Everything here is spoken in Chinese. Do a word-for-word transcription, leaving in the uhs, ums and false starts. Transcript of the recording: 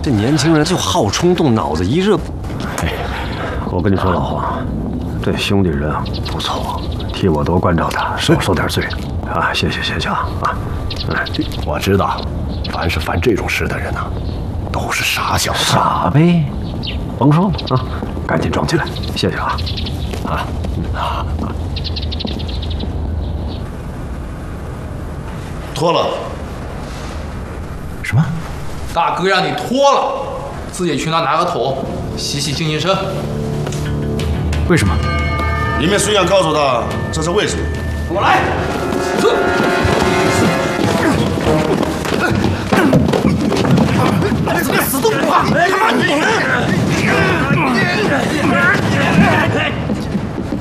这年轻人就好冲动，脑子一热。 哎，我跟你说，老黄，这兄弟人不错，替我多关照他，少受点罪啊！谢谢谢谢啊啊！ 哎，我知道，凡是犯这种事的人呐、啊，都是傻小子。 傻呗，甭说了啊，赶紧装起来，谢谢啊啊啊！ 脱了。 什么？ 大哥让你脱了，自己去那拿个桶洗洗精气神。 为什么？ 里面孙杨告诉他这是为什么。 我来。 这个死都不怕！